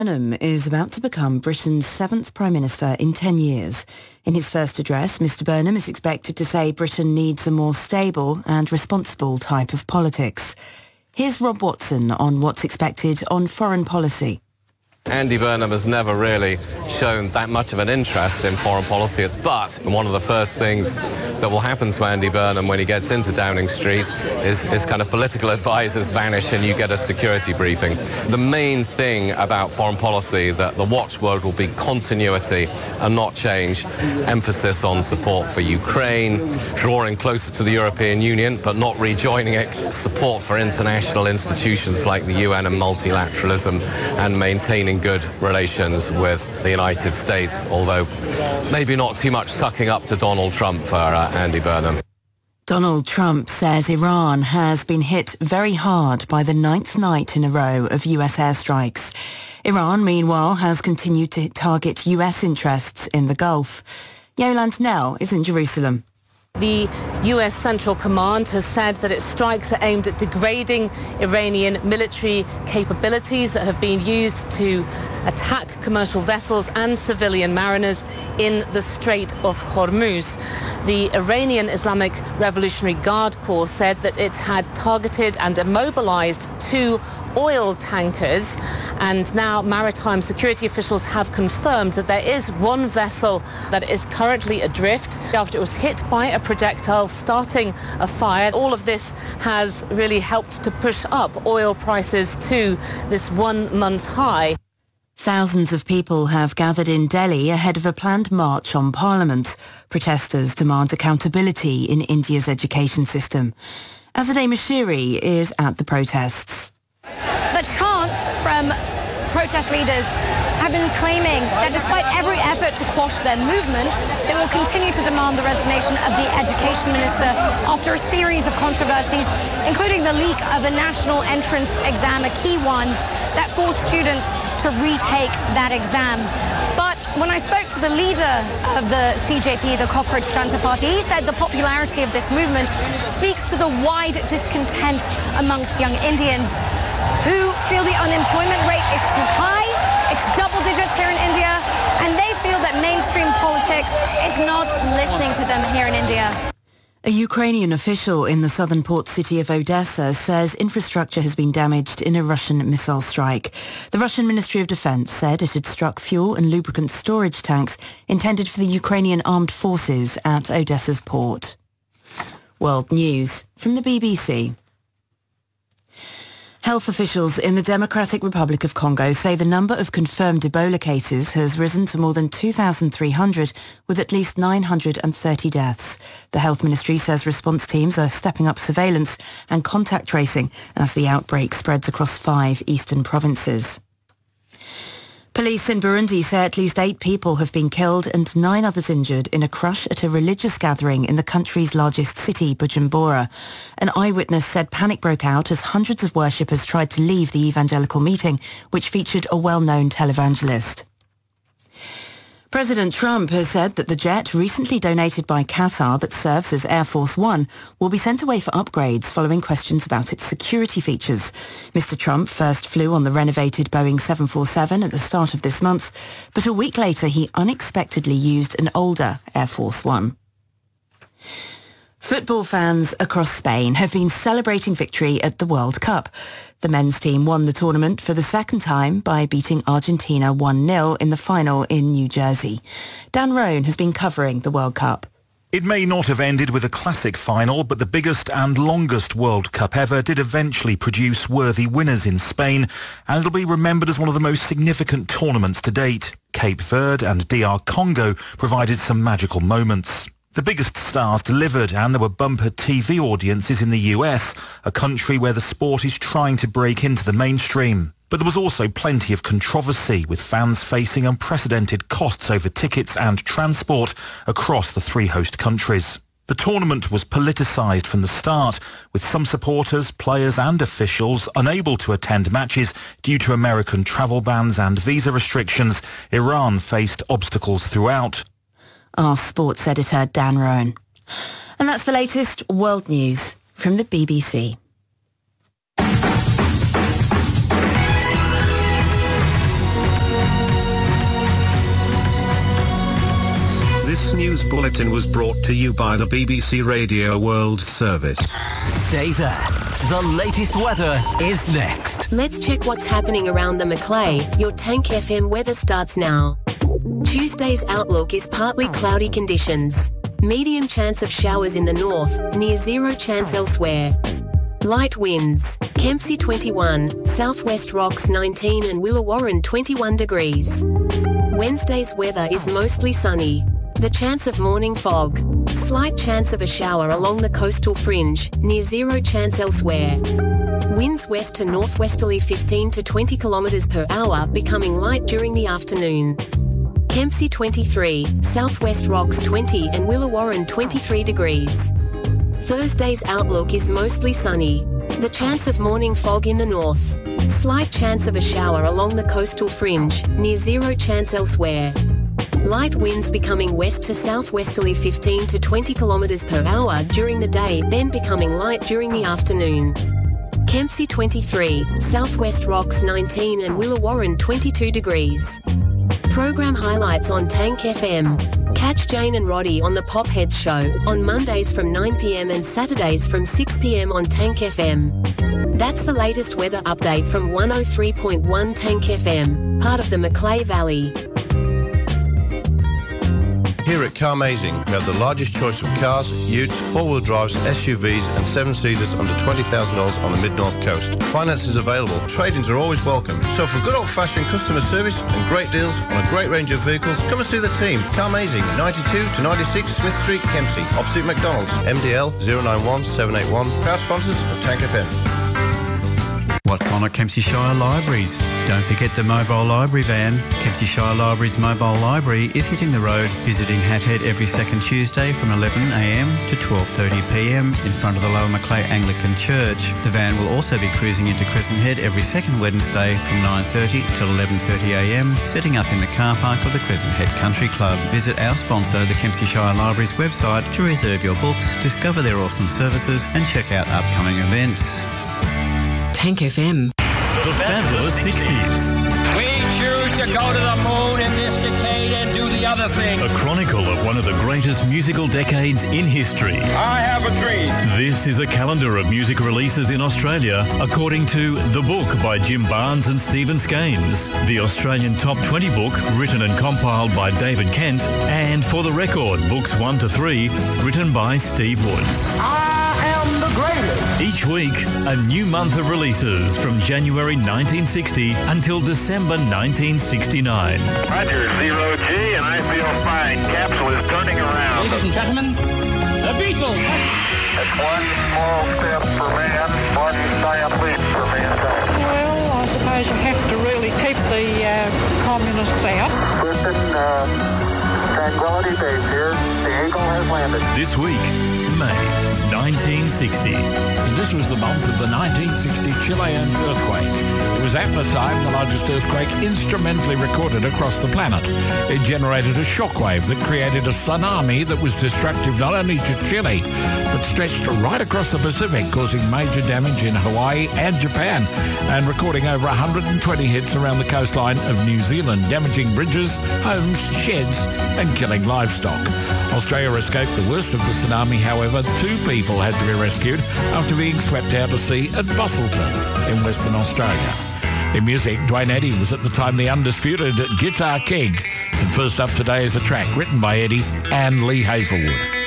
Burnham is about to become Britain's 7th Prime Minister in 10 years. In his first address, Mr Burnham is expected to say Britain needs a more stable and responsible type of politics. Here's Rob Watson on what's expected on foreign policy. Andy Burnham has never really shown that much of an interest in foreign policy, but one of the first things that will happen to Andy Burnham when he gets into Downing Street is kind of political advisors vanish and you get a security briefing. The main thing about foreign policy, that the watchword will be continuity and not change, emphasis on support for Ukraine, drawing closer to the European Union but not rejoining it, support for international institutions like the UN and multilateralism, and maintaining good relations with the United States, although maybe not too much sucking up to Donald Trump for Andy Burnham. Donald Trump says Iran has been hit very hard by the 9th night in a row of US airstrikes. Iran, meanwhile, has continued to target US interests in the Gulf. Yolande Knell is in Jerusalem. The US Central Command has said that its strikes are aimed at degrading Iranian military capabilities that have been used to attack commercial vessels and civilian mariners in the Strait of Hormuz. The Iranian Islamic Revolutionary Guard Corps said that it had targeted and immobilized 2 oil tankers, and now maritime security officials have confirmed that there is 1 vessel that is currently adrift after it was hit by a projectile starting a fire. All of this has really helped to push up oil prices to this 1-month high. Thousands of people have gathered in Delhi ahead of a planned march on Parliament. Protesters demand accountability in India's education system. Azadeh Mashiri is at the protests. The chants from protest leaders have been claiming that despite every effort to quash their movement, they will continue to demand the resignation of the education minister after a series of controversies, including the leak of a national entrance exam, a key one, that forced students to retake that exam. But when I spoke to the leader of the CJP, the Cockroach Janta Party, he said the popularity of this movement speaks to the wide discontent amongst young Indians who feel the unemployment rate is too high. It's double digits here in India, and they feel that mainstream politics is not listening to them here in India. A Ukrainian official in the southern port city of Odessa says infrastructure has been damaged in a Russian missile strike. The Russian Ministry of Defense said it had struck fuel and lubricant storage tanks intended for the Ukrainian armed forces at Odessa's port. World News from the BBC. Health officials in the Democratic Republic of Congo say the number of confirmed Ebola cases has risen to more than 2,300, with at least 930 deaths. The Health Ministry says response teams are stepping up surveillance and contact tracing as the outbreak spreads across 5 eastern provinces. Police in Burundi say at least 8 people have been killed and 9 others injured in a crush at a religious gathering in the country's largest city, Bujumbura. An eyewitness said panic broke out as hundreds of worshippers tried to leave the evangelical meeting, which featured a well-known televangelist. President Trump has said that the jet recently donated by Qatar that serves as Air Force One will be sent away for upgrades following questions about its security features. Mr. Trump first flew on the renovated Boeing 747 at the start of this month, but a week later he unexpectedly used an older Air Force One. Football fans across Spain have been celebrating victory at the World Cup. The men's team won the tournament for the second time by beating Argentina 1-0 in the final in New Jersey. Dan Roan has been covering the World Cup. It may not have ended with a classic final, but the biggest and longest World Cup ever did eventually produce worthy winners in Spain, and it'll be remembered as one of the most significant tournaments to date. Cape Verde and DR Congo provided some magical moments. The biggest stars delivered, and there were bumper TV audiences in the US, a country where the sport is trying to break into the mainstream. But there was also plenty of controversy, with fans facing unprecedented costs over tickets and transport across the 3 host countries. The tournament was politicised from the start, with some supporters, players and officials unable to attend matches due to American travel bans and visa restrictions. Iran faced obstacles throughout. Our sports editor, Dan Roan. And that's the latest world news from the BBC. news bulletin was brought to you by the BBC Radio World Service. Stay there. The latest weather is next. Let's check what's happening around the Macleay. Your Tank FM weather starts now. Tuesday's outlook is partly cloudy conditions. Medium chance of showers in the north, near zero chance elsewhere. Light winds. Kempsey 21, Southwest Rocks 19 and Willawarren 21 degrees. Wednesday's weather is mostly sunny. The chance of morning fog. Slight chance of a shower along the coastal fringe, near zero chance elsewhere. Winds west to northwesterly 15 to 20 km per hour, becoming light during the afternoon. Kempsey 23, Southwest Rocks 20 and Willawarren 23 degrees. Thursday's outlook is mostly sunny. The chance of morning fog in the north. Slight chance of a shower along the coastal fringe, near zero chance elsewhere. Light winds becoming west to southwesterly 15 to 20 km per hour during the day, then becoming light during the afternoon. Kempsey 23, Southwest Rocks 19 and Willawarren 22 degrees. Program highlights on Tank FM. Catch Jane and Roddy on the Popheads Show, on Mondays from 9 p.m. and Saturdays from 6 p.m. on Tank FM. That's the latest weather update from 103.1 Tank FM, part of the Macleay Valley. Here at Carmazing, we have the largest choice of cars, utes, four-wheel drives, SUVs and seven-seaters under $20,000 on the mid-north coast. Finance is available. Trade-ins are always welcome. So for good old-fashioned customer service and great deals on a great range of vehicles, come and see the team. Carmazing, 92 to 96 Smith Street, Kempsey, opposite McDonald's. MDL 091 781. Proud sponsors of Tank FM. What's on at Kempsey Shire Libraries? Don't forget the mobile library van. Kempsey Shire Libraries Mobile Library is hitting the road, visiting Hathead every second Tuesday from 11am to 12:30pm in front of the Lower Macleay Anglican Church. The van will also be cruising into Crescent Head every second Wednesday from 9:30 till 11:30am, setting up in the car park of the Crescent Head Country Club. Visit our sponsor, the Kempsey Shire Libraries website, to reserve your books, discover their awesome services and check out upcoming events. Tank FM. The fabulous 60s. We choose to go to the moon in this decade and do the other thing. A chronicle of one of the greatest musical decades in history. I have a dream. This is a calendar of music releases in Australia according to The Book by Jim Barnes and Stephen Skanes, the Australian Top 20 book written and compiled by David Kent, and For the Record, books 1 to 3 written by Steve Woods. The greatest. Each week, a new month of releases from January 1960 until December 1969. Roger, 0G, and I feel fine. Capsule is turning around. Ladies and gentlemen, the Beatles. It's one small step for man, one giant leap for mankind. Well, I suppose you have to really keep the communists out. Listen, Tranquility Base here. The Eagle has landed. This week, May 1960. And this was the month of the 1960 Chilean earthquake. It was at the time the largest earthquake instrumentally recorded across the planet. It generated a shockwave that created a tsunami that was destructive not only to Chile, but stretched right across the Pacific, causing major damage in Hawaii and Japan, and recording over 120 hits around the coastline of New Zealand, damaging bridges, homes, sheds, and killing livestock. Australia escaped the worst of the tsunami, however. 2 people had to be rescued after being swept out to sea at Busselton in Western Australia. In music, Duane Eddy was at the time the undisputed Guitar King. And first up today is a track written by Eddie and Lee Hazelwood.